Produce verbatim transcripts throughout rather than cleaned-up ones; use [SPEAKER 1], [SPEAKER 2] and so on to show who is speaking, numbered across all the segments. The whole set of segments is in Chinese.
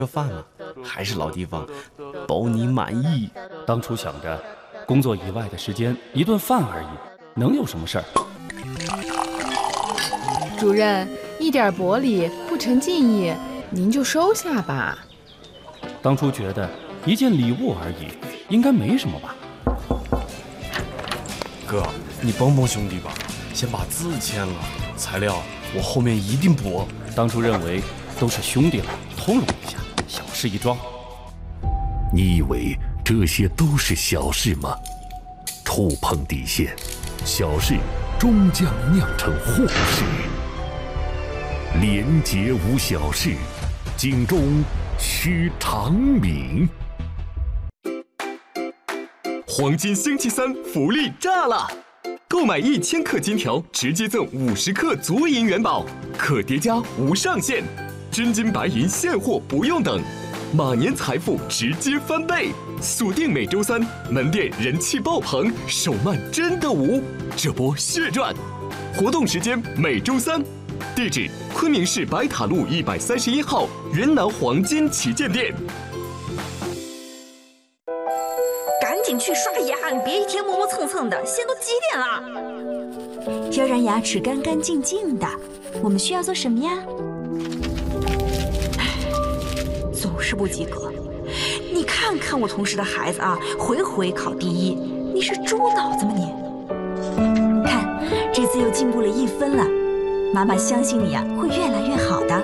[SPEAKER 1] 个饭了，还是老地方，包你满意。
[SPEAKER 2] 当初想着，工作以外的时间一顿饭而已，能有什么事儿？
[SPEAKER 3] 主任，一点薄礼不成敬意，您就收下吧。
[SPEAKER 2] 当初觉得一件礼物而已，应该没什么吧。
[SPEAKER 1] 哥，你帮帮兄弟吧，先把字签了，材料我后面一定补。
[SPEAKER 2] 当初认为都是兄弟了，通融一下，小事一桩。
[SPEAKER 4] 你以为这些都是小事吗？触碰底线，小事终将酿成祸事。廉洁无小事，警钟须长鸣。
[SPEAKER 5] 黄金星期三福利炸了！购买一千克金条，直接赠五十克足银元宝，可叠加无上限，真金白银现货不用等，马年财富直接翻倍！锁定每周三，门店人气爆棚，手慢真的无，这波血赚！活动时间每周三，地址昆明市白塔路一百三十一号云南黄金旗舰店。
[SPEAKER 6] 赶紧去刷牙，你别一天磨磨蹭蹭的，现在都几点了？
[SPEAKER 7] 要让牙齿干干净净的，我们需要做什么呀？
[SPEAKER 6] 总是不及格。你看看我同事的孩子啊，回回考第一，你是猪脑子吗你？
[SPEAKER 7] 看，这次又进步了一分了，妈妈相信你啊，会越来越好的。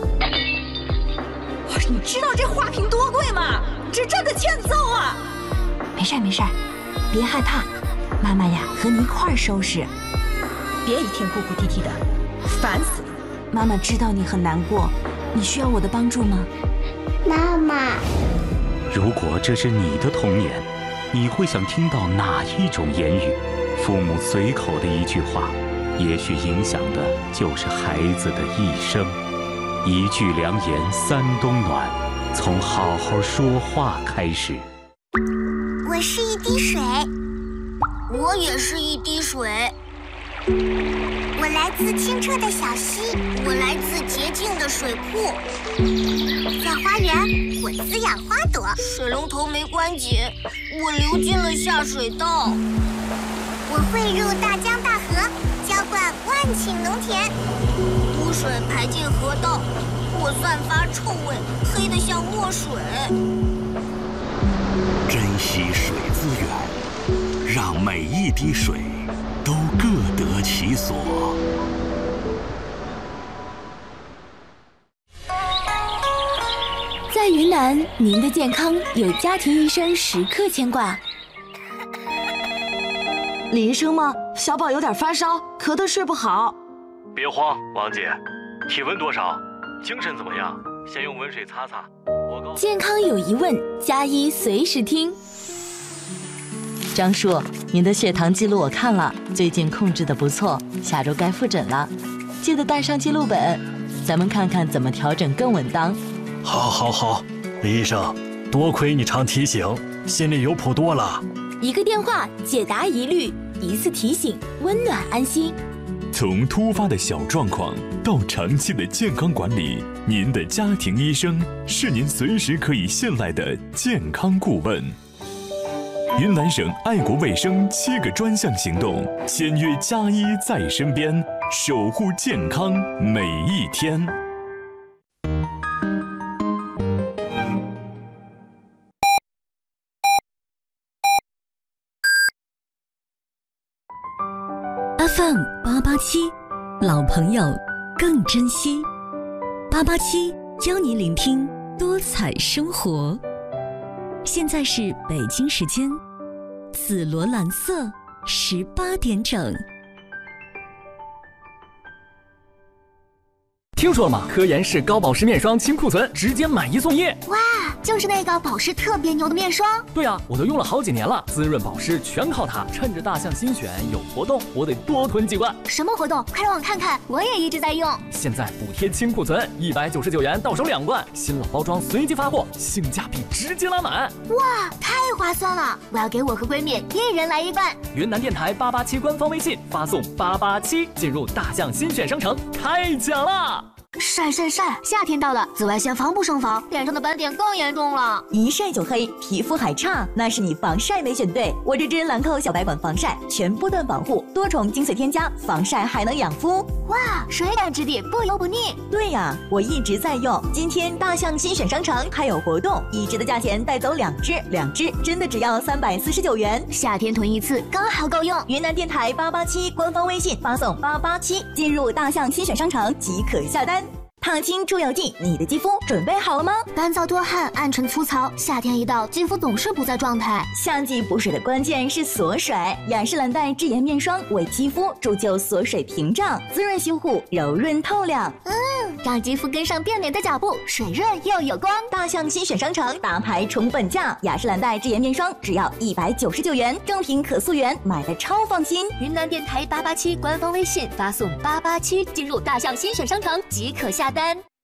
[SPEAKER 6] 你知道这花瓶多贵吗？这真的欠揍啊！
[SPEAKER 7] 没事没事，别害怕，妈妈呀和你一块儿收拾。
[SPEAKER 6] 别一天哭哭啼啼的，烦死了。
[SPEAKER 7] 妈妈知道你很难过，你需要我的帮助吗？
[SPEAKER 8] 妈妈，
[SPEAKER 9] 如果这是你的童年，你会想听到哪一种言语？父母随口的一句话，也许影响的就是孩子的一生。一句良言三冬暖，从好好说话开始。
[SPEAKER 8] 我是一滴水，
[SPEAKER 10] 我也是一滴水。
[SPEAKER 8] 我来自清澈的小溪，
[SPEAKER 10] 我来自洁净的水库。
[SPEAKER 8] 在花园，我滋养花朵。
[SPEAKER 10] 水龙头没关紧，我流进了下水道。
[SPEAKER 8] 我汇入大江大河，浇灌万顷农田。
[SPEAKER 10] 污水排进河道，我散发臭味，黑得像墨水。
[SPEAKER 4] 珍惜水资源，让每一滴水都各得其所。
[SPEAKER 11] 在云南，您的健康有家庭医生时刻牵挂。
[SPEAKER 12] 李医生吗？小宝有点发烧，咳得睡不好。
[SPEAKER 13] 别慌，王姐，体温多少？精神怎么样？先用温水擦擦。我告
[SPEAKER 11] 健康有疑问，加医随时听。
[SPEAKER 14] 张叔，您的血糖记录我看了，最近控制的不错，下周该复诊了，记得带上记录本，咱们看看怎么调整更稳当。
[SPEAKER 15] 好，好，好，李医生，多亏你常提醒，心里有谱多了。
[SPEAKER 11] 一个电话解答疑虑，一次提醒温暖安心。
[SPEAKER 5] 从突发的小状况到长期的健康管理，您的家庭医生是您随时可以信赖的健康顾问。云南省爱国卫生七个专项行动，签约加医在身边，守护健康每一天。
[SPEAKER 16] F M 八八七，老朋友更珍惜。八八七邀你聆听多彩生活。现在是北京时间紫罗兰色十八点整。
[SPEAKER 17] 听说了吗？科颜氏高保湿面霜清库存，直接买一送一！
[SPEAKER 8] 哇，就是那个保湿特别牛的面霜。
[SPEAKER 17] 对啊，我都用了好几年了，滋润保湿全靠它。趁着大象新选有活动，我得多囤几罐。
[SPEAKER 8] 什么活动？快让我看看，我也一直在用。
[SPEAKER 17] 现在补贴清库存，一百九十九元到手两罐，新老包装随机发货，性价比直接拉满。
[SPEAKER 8] 哇，太划算了！我要给我和闺蜜一人来一罐。
[SPEAKER 17] 云南电台八八七官方微信发送八八七，进入大象新选商城开奖啦！
[SPEAKER 10] 晒晒晒！夏天到了，紫外线防不胜防，脸上的斑点更严重了。
[SPEAKER 11] 一晒就黑，皮肤还差，那是你防晒没选对。我这支兰蔻小白管防晒，全波段保护，多重精髓添加，防晒还能养肤。
[SPEAKER 10] 哇，水感质地，不油不腻。
[SPEAKER 11] 对呀，我一直在用。今天大象新选商城还有活动，一支的价钱带走两支，两支真的只要三百四十九元。
[SPEAKER 10] 夏天囤一次刚好够用。
[SPEAKER 11] 云南电台八八七官方微信发送八八七，进入大象新选商城即可下单。烫青助油剂，你的肌肤准备好了吗？
[SPEAKER 10] 干燥多汗，暗沉粗糙，夏天一到，肌肤总是不在状态。
[SPEAKER 11] 夏季补水的关键是锁水，雅诗兰黛智妍面霜为肌肤铸就锁水屏障，滋润修护，柔润透亮。
[SPEAKER 10] 嗯，让肌肤跟上变美的脚步，水润又有光。
[SPEAKER 11] 大象新选商城大牌重本价，雅诗兰黛智妍面霜只要一百九十九元，正品可溯源，买的超放心。
[SPEAKER 10] 云南电台八八七官方微信发送八八七，进入大象新选商城即可下单。